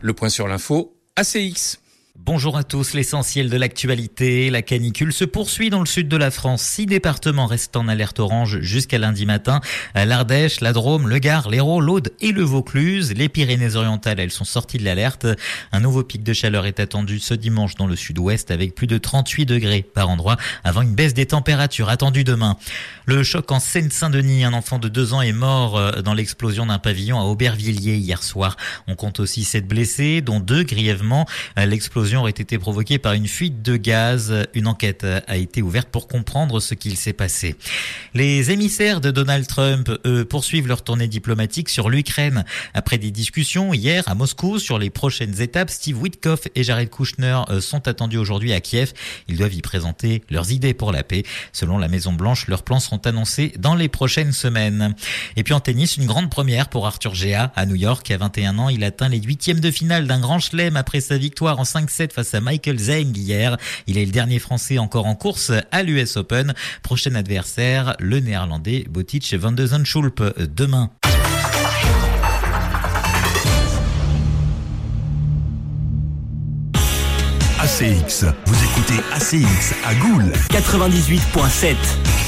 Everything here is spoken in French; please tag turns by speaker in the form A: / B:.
A: Le point sur l'info, ACX.
B: Bonjour à tous, l'essentiel de l'actualité. La canicule se poursuit dans le sud de la France. 6 départements restent en alerte orange jusqu'à lundi matin. L'Ardèche, la Drôme, le Gard, l'Hérault, l'Aude et le Vaucluse. Les Pyrénées-Orientales, elles sont sorties de l'alerte. Un nouveau pic de chaleur est attendu ce dimanche dans le sud-ouest avec plus de 38 degrés par endroit avant une baisse des températures attendue demain. Le choc en Seine-Saint-Denis. Un enfant de 2 ans est mort dans l'explosion d'un pavillon à Aubervilliers hier soir. On compte aussi 7 blessés, dont 2 grièvement. L'explosion aurait été provoquée par une fuite de gaz. Une enquête a été ouverte pour comprendre ce qu'il s'est passé. Les émissaires de Donald Trump, eux, poursuivent leur tournée diplomatique sur l'Ukraine. Après des discussions hier à Moscou sur les prochaines étapes, Steve Witkoff et Jared Kushner sont attendus aujourd'hui à Kiev. Ils doivent y présenter leurs idées pour la paix. Selon la Maison-Blanche, leurs plans seront annoncés dans les prochaines semaines. Et puis en tennis, une grande première pour Arthur Gea à New York. À 21 ans, il atteint les 8e de finale d'un grand chelem après sa victoire en 5-7 face à Michael Zheng hier. Il est le dernier Français encore en course à l'US Open. Prochain adversaire, le Néerlandais Botic van de Zandschulp demain.
C: ACX, vous écoutez ACX à Goul
D: 98.7.